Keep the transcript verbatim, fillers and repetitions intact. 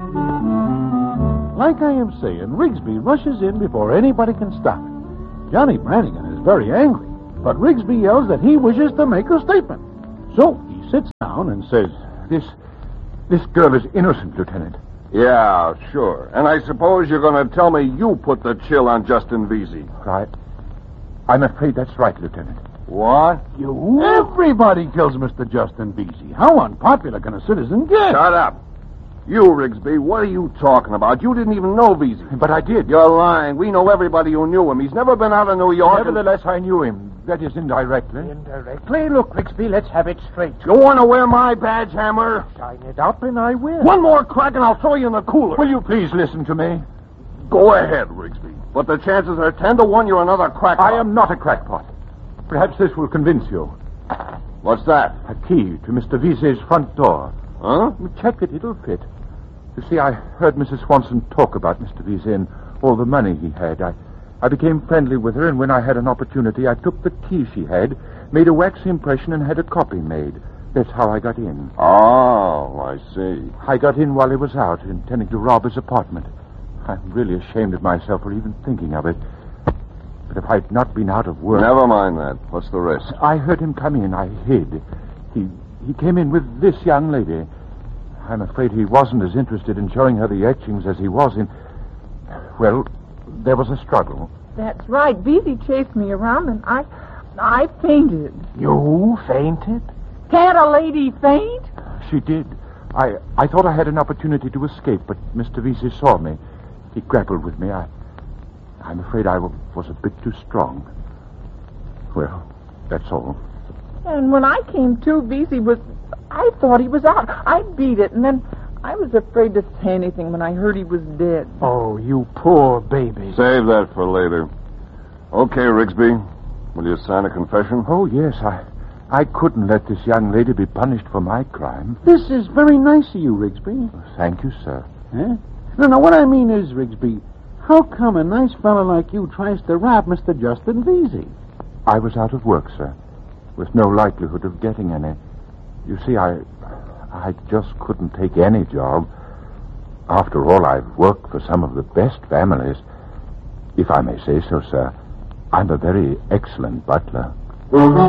Like I am saying, Rigsby rushes in before anybody can stop it. Johnny Brannigan is very angry, but Rigsby yells that he wishes to make a statement. So he sits down and says, This, this girl is innocent, Lieutenant. Yeah, sure. And I suppose you're going to tell me you put the chill on Justin Vesey. Right. I'm afraid that's right, Lieutenant. What? You? Everybody kills Mister Justin Vesey. How unpopular can a citizen get? Shut up. You, Rigsby, what are you talking about? You didn't even know Vesey. But I did. You're lying. We know everybody who knew him. He's never been out of New York. Nevertheless, and... I knew him. That is indirectly. Indirectly? Look, Rigsby, let's have it straight. You want to wear my badge, Hammer? Shine it up and I will. One more crack and I'll throw you in the cooler. Will you please listen to me? Go ahead, Rigsby. But the chances are ten to one you're another crackpot. I am not a crackpot. Perhaps this will convince you. What's that? A key to Mister Vesey's front door. Huh? Check it, it'll fit. You see, I heard Missus Swanson talk about Mister Vesey and all the money he had. I, I became friendly with her, and when I had an opportunity, I took the key she had, made a wax impression, and had a copy made. That's how I got in. Oh, I see. I got in while he was out, intending to rob his apartment. I'm really ashamed of myself for even thinking of it. But if I'd not been out of work... Never mind that. What's the risk? I heard him come in. I hid. He he came in with this young lady. I'm afraid he wasn't as interested in showing her the etchings as he was in... Well, there was a struggle. That's right. Vesey chased me around and I... I fainted. You fainted? Can't a lady faint? She did. I, I thought I had an opportunity to escape, but Mister Vesey saw me. He grappled with me. I, I'm afraid I w- was a bit too strong. Well, that's all. And when I came to, Vesey was... I thought he was out. I beat it, and then I was afraid to say anything when I heard he was dead. Oh, you poor baby. Save that for later. Okay, Rigsby. Will you sign a confession? Oh, yes. I I couldn't let this young lady be punished for my crime. This is very nice of you, Rigsby. Thank you, sir. Huh? No, no, what I mean is, Rigsby, how come a nice fellow like you tries to rob Mister Justin Vesey? I was out of work, sir, with no likelihood of getting any. You see, I I just couldn't take any job. After all, I've worked for some of the best families. If I may say so, sir, I'm a very excellent butler.